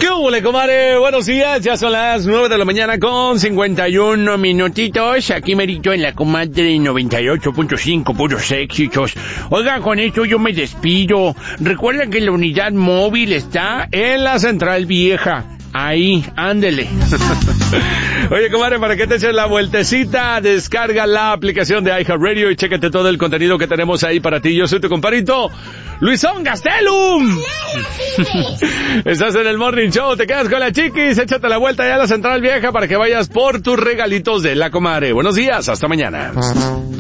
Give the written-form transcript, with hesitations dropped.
¿Qué hubo, comadre? Buenos días, ya son las 9 de la mañana con 51 minutitos. Aquí merito en la comadre 98.5, puros éxitos. Oigan, con esto yo me despido. Recuerden que la unidad móvil está en la Central Vieja. Ahí, ándele. Oye, comadre, para que te eches la vueltecita, descarga la aplicación de iHeartRadio y chécate todo el contenido que tenemos ahí para ti. Yo soy tu compadrito, Luisón Gastelum. Estás en el Morning Show, te quedas con la chiquis, échate la vuelta allá a la Central Vieja para que vayas por tus regalitos de la comadre. Buenos días, hasta mañana.